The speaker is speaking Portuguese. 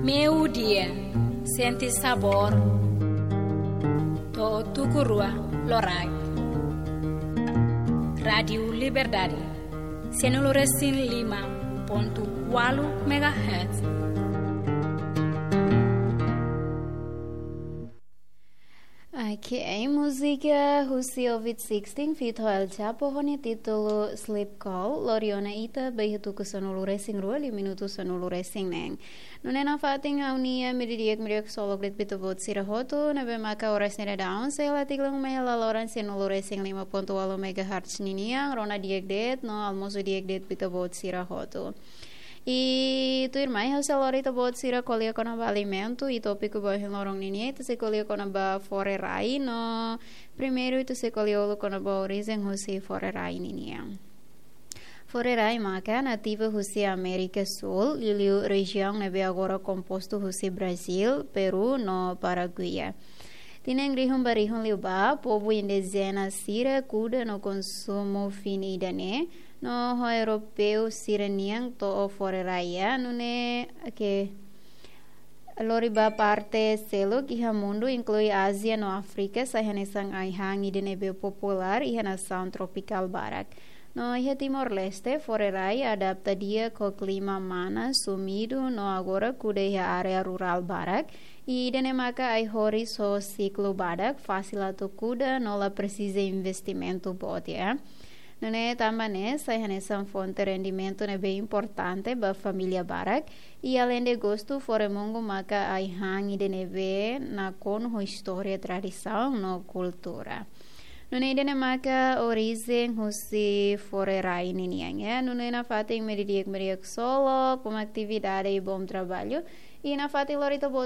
Meu dia, sente sabor, to tukurua lorai. Radio Liberdade, 105.8 MHz. Aqui em música, Husi Ovid 16 Fito El Chapo honi título Sleep Call, Loriona ita behitu ku sonulu racing rua 5 minutos sonulu racing neng. Nunena fating aunia miriak solo grit bitu bot sirahoto, nabe maka oras nera down, sela tiglang mehela loran sonulu racing 5.8 MHz niniang, rona diek det, no almoso diek det bitu bot sirahoto. E tu irmã José Lorita bot sira colia com a alimento e tópico bohin lorong nini tu se colia com a fore rai no primeiro tu se colia com a origem José fore rai nini. Fore rai maca nativa José América Sul, liu região nebe agora composto José Brasil, Peru no Paraguai. Tineng rihum barihum liuba, povo indígena sira cuida no consumo fini idane, no ho europeu siraniang to o fore raya, nune que loriba parte selo que mundo inclui Ásia no África, sahanesang aihang idane be popular e nação tropical barak. No ihe Timor-Leste, fore raya adapta dia co clima mana sumido no agora cuida área rural barak, e Dinamarca ai hori so ciclo badak facilito cuda no la precisa investimento bodia. Nune tambane sahanesan fonte rendimento ne bem importante ba família barak e além de gosto fora mongo maka ai hang de neve na con ho história tradição no cultura. Nune Dinamarca origem husi fora rai niniang nune na fating meridiak solo com atividade e bom trabalho e na fating lorito